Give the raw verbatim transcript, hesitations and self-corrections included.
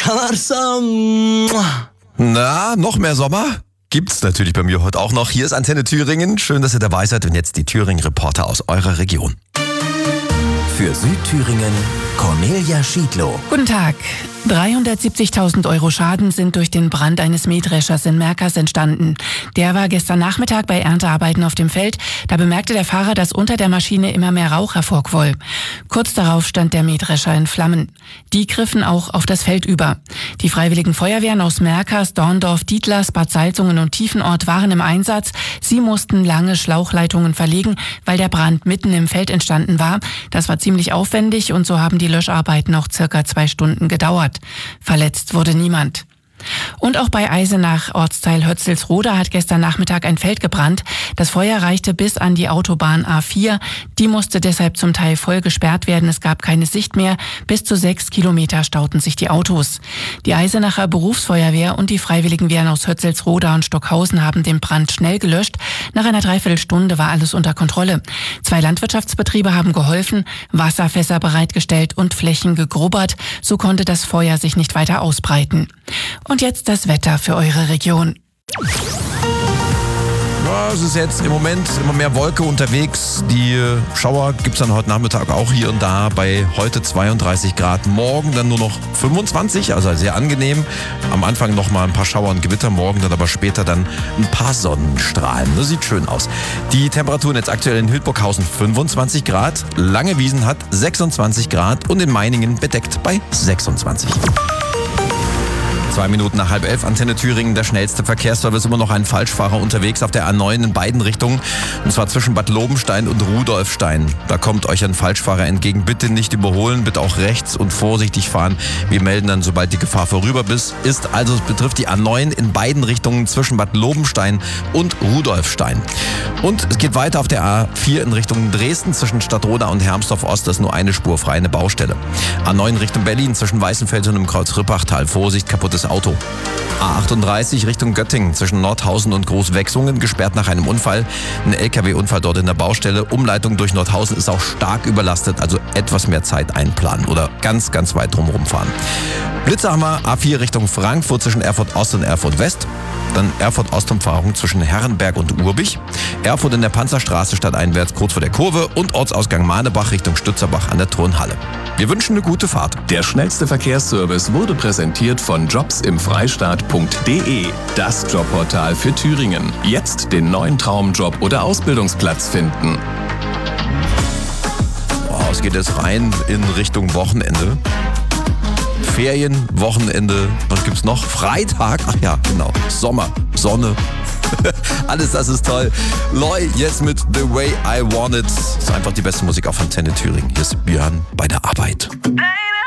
Kalarsam. Na, noch mehr Sommer? Gibt's natürlich bei mir heute auch noch. Hier ist Antenne Thüringen. Schön, dass ihr dabei seid. Und jetzt die Thüringen-Reporter aus eurer Region. Für Südthüringen, Cornelia Schiedlow. Guten Tag. dreihundertsiebzigtausend Euro Schaden sind durch den Brand eines Mähdreschers in Merkers entstanden. Der war gestern Nachmittag bei Erntearbeiten auf dem Feld. Da bemerkte der Fahrer, dass unter der Maschine immer mehr Rauch hervorquoll. Kurz darauf stand der Mähdrescher in Flammen. Die griffen auch auf das Feld über. Die Freiwilligen Feuerwehren aus Merkers, Dorndorf, Dietlers, Bad Salzungen und Tiefenort waren im Einsatz. Sie mussten lange Schlauchleitungen verlegen, weil der Brand mitten im Feld entstanden war. Das war ziemlich aufwendig und so haben die Löscharbeiten auch circa zwei Stunden gedauert. Verletzt wurde niemand. Und auch bei Eisenach, Ortsteil Hötzelsroda, hat gestern Nachmittag ein Feld gebrannt. Das Feuer reichte bis an die Autobahn A vier. Die musste deshalb zum Teil voll gesperrt werden. Es gab keine Sicht mehr. Bis zu sechs Kilometer stauten sich die Autos. Die Eisenacher Berufsfeuerwehr und die Freiwilligenwehren aus Hötzelsroda und Stockhausen haben den Brand schnell gelöscht. Nach einer Dreiviertelstunde war alles unter Kontrolle. Zwei Landwirtschaftsbetriebe haben geholfen, Wasserfässer bereitgestellt und Flächen gegrubbert. So konnte das Feuer sich nicht weiter ausbreiten. Und jetzt das Wetter für eure Region. Ja, es ist jetzt im Moment immer mehr Wolke unterwegs. Die Schauer gibt es dann heute Nachmittag auch hier und da bei heute zweiunddreißig Grad. Morgen dann nur noch fünfundzwanzig, also sehr angenehm. Am Anfang noch mal ein paar Schauer und Gewitter, morgen dann aber später dann ein paar Sonnenstrahlen. Das sieht schön aus. Die Temperaturen jetzt aktuell in Hildburghausen fünfundzwanzig Grad, Langewiesen hat sechsundzwanzig Grad und in Meiningen bedeckt bei sechsundzwanzig. Zwei Minuten nach halb elf, Antenne Thüringen, der schnellste Verkehrsservice, immer noch ein Falschfahrer unterwegs auf der A neun in beiden Richtungen. Und zwar zwischen Bad Lobenstein und Rudolfstein. Da kommt euch ein Falschfahrer entgegen. Bitte nicht überholen, bitte auch rechts und vorsichtig fahren. Wir melden dann, sobald die Gefahr vorüber ist. Also es betrifft die A neun in beiden Richtungen zwischen Bad Lobenstein und Rudolfstein. Und es geht weiter auf der A vier in Richtung Dresden zwischen Stadtroda und Hermsdorf Ost. Das ist nur eine Spur frei, eine Baustelle. A neun Richtung Berlin zwischen Weißenfels und dem Kreuz Rippachtal. Vorsicht, kaputtes Auto. A achtunddreißig Richtung Göttingen zwischen Nordhausen und Großwechsungen, gesperrt nach einem Unfall. Ein L K W-Unfall dort in der Baustelle. Umleitung durch Nordhausen ist auch stark überlastet, also etwas mehr Zeit einplanen oder ganz, ganz weit drumherum fahren. Blitzer haben wir A vier Richtung Frankfurt zwischen Erfurt Ost und Erfurt West. Dann Erfurt Ostumfahrung zwischen Herrenberg und Urbich. Erfurt in der Panzerstraße stadteinwärts kurz vor der Kurve und Ortsausgang Mahnebach Richtung Stützerbach an der Turnhalle. Wir wünschen eine gute Fahrt. Der schnellste Verkehrsservice wurde präsentiert von jobs im freistaat punkt de, das Jobportal für Thüringen. Jetzt den neuen Traumjob oder Ausbildungsplatz finden. Wow, es geht jetzt rein in Richtung Wochenende. Ferien, Wochenende, was gibt's noch? Freitag, ach ja, genau, Sommer, Sonne. Alles das ist toll. Loy, jetzt mit The Way I Want It. Das ist einfach die beste Musik auf Antenne Thüringen. Hier ist Björn bei der Arbeit. Hey.